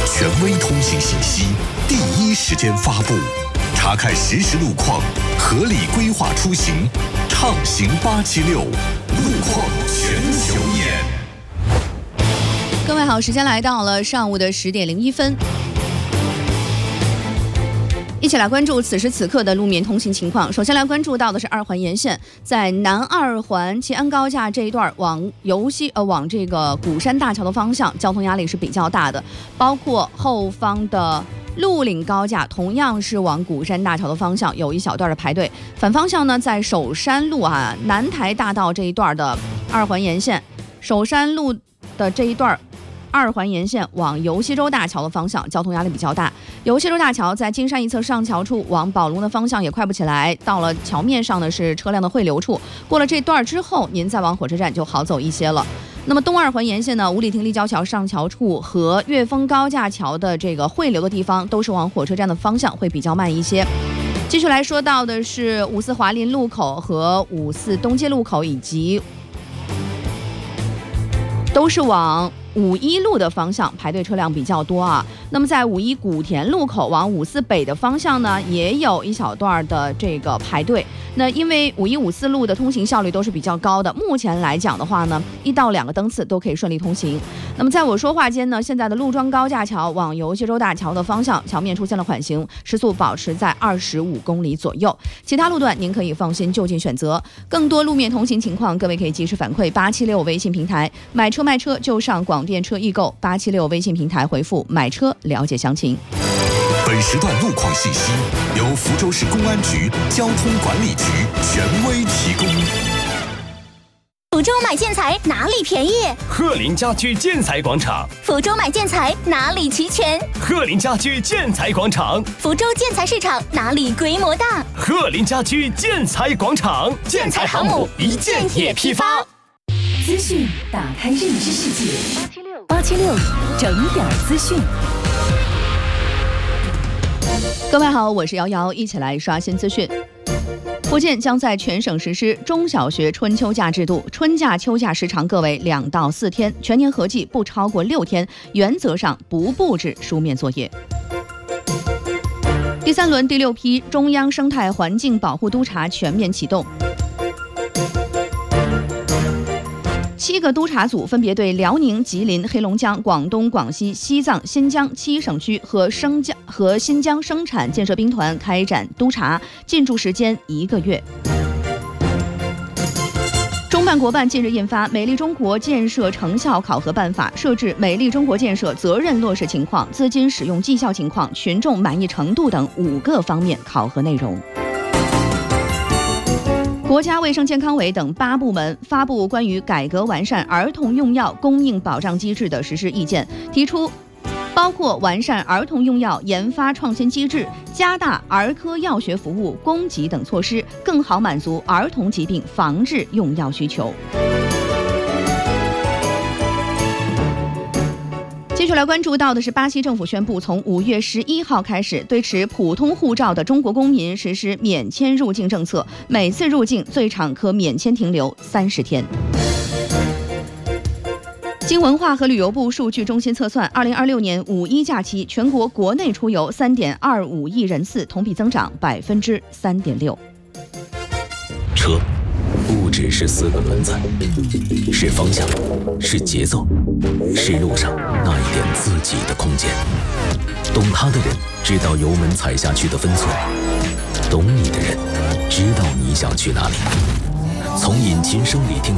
权威通信信息，第一时间发布，查看实时路况，合理规划出行，畅行876，路况全球眼。 各位好，时间来到了上午的10点01分。一起来关注此时此刻的路面通行情况。首先来关注到的是二环沿线，在南二环齐安高架这一段往这个鼓山大桥的方向，交通压力是比较大的，包括后方的鹿岭高架同样是往鼓山大桥的方向有一小段的排队。反方向呢，在首山路南台大道这一段的二环沿线，首山路的这一段二环沿线往游溪洲大桥的方向，交通压力比较大。游溪洲大桥在金山一侧上桥处往宝龙的方向也快不起来，到了桥面上呢是车辆的汇流处，过了这段之后，您再往火车站就好走一些了。那么东二环沿线呢，五里亭立交桥上桥处和岳峰高架桥的这个汇流的地方，都是往火车站的方向会比较慢一些。继续来说到的是5·4华林路口和5·4东街路口，以及都是往5·1路的方向排队车辆比较多啊。那么在5·1古田路口往5·4北的方向呢，也有一小段的这个排队。那因为5·1、5·4路的通行效率都是比较高的，目前来讲的话呢，1到2个灯次都可以顺利通行。那么在我说话间呢，现在的陆庄高架桥往游溪洲大桥的方向，桥面出现了缓行，时速保持在25公里左右。其他路段您可以放心就近选择。更多路面通行情况，各位可以及时反馈876微信平台，买车卖车就上广电车易购876微信平台回复买车了解详情。 本时段路况信息由福州市公安局交通管理局权威提供。 福州买建材哪里便宜？ 鹤林家居建材广场。 福州买建材哪里齐全？ 鹤林家居建材广场。 福州建材市场哪里规模大？ 鹤林家居建材广场。 建材航母一件也批发。 资讯打开认知世界，876整点资讯。 各位好，我是瑶瑶，一起来刷新资讯。福建将在全省实施中小学春秋假制度，春假、秋假时长各为2到4天，全年合计不超过6天，原则上不布置书面作业。第3轮第6批中央生态环境保护督察全面启动。7个督察组分别对辽宁、吉林、黑龙江、广东、广西、西藏、新疆7省区和新疆生产建设兵团开展督查，进驻时间1个月。中办国办近日印发《美丽中国建设成效考核办法》，设置美丽中国建设责任落实情况、资金使用绩效情况、群众满意程度等5个方面考核内容。国家卫生健康委等8部门发布关于改革完善儿童用药供应保障机制的实施意见，提出包括完善儿童用药研发创新机制、加大儿科药学服务供给等措施，更好满足儿童疾病防治用药需求。接下来关注到的是，巴西政府宣布，从5月11号开始，对持普通护照的中国公民实施免签入境政策，每次入境最长可免签停留30天。经文化和旅游部数据中心测算，2026年5·1假期全国国内出游3.25亿人次，同比增长3.6%。 车不只是4个轮子，是方向，是节奏，是路上那一点自己的空间。懂它的人知道油门踩下去的分寸，懂你的人知道你想去哪里。从引擎声里听